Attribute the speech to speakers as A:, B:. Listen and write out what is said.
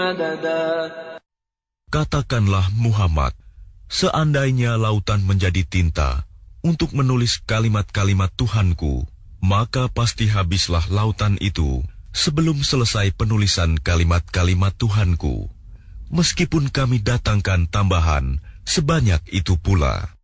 A: Katakanlah Muhammad, seandainya lautan menjadi tinta untuk menulis kalimat-kalimat Tuhanku, maka pasti habislah lautan itu sebelum selesai penulisan kalimat-kalimat Tuhanku. Meskipun kami datangkan tambahan sebanyak itu pula.